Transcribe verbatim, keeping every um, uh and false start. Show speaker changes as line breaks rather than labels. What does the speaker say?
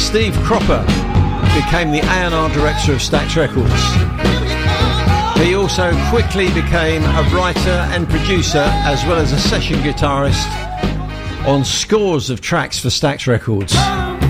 Steve Cropper became the A and R director of Stax Records. He also quickly became a writer and producer, as well as a session guitarist on scores of tracks for Stax Records.